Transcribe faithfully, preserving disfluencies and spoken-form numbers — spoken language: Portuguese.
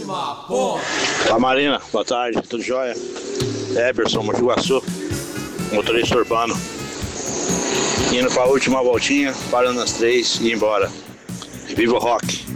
última ponta. Olá Marina, boa tarde, tudo jóia? Eberson, Mogi Guaçu, motorista urbano. Indo para a última voltinha, parando nas três e ir embora. Viva o rock!